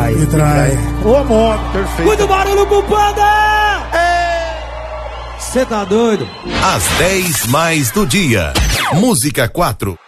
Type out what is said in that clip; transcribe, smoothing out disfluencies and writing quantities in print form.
Me trai. Ô, amor, perfeito. Muito barulho com Panda! Você tá doido? Às 10 mais do dia. Música 4.